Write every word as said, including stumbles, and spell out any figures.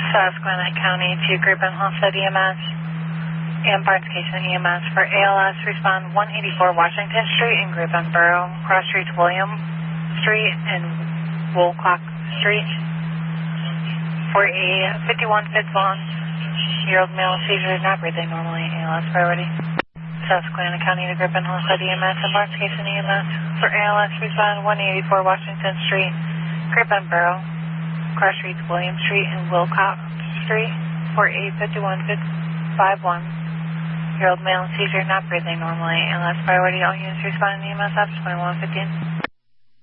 Susquehanna County to Group and Homestead E M S and Barnes-Cason E M S for A L S. Respond one eighty-four Washington Street and Group and Borough, cross streets William Street and Woolcock Street for a fifty-one fifth year-old male seizure, not breathing normally. A L S priority. Susquehanna County to Group and Homestead E M S and Barnes-Cason E M S for A L S. Respond one eighty-four Washington Street, Group and Borough, cross streets William Street and Wilcox Street for a fifty-one fifth year-old male seizure, not breathing normally. A L S priority. All units responding to E M S Ops twenty-one fifteen.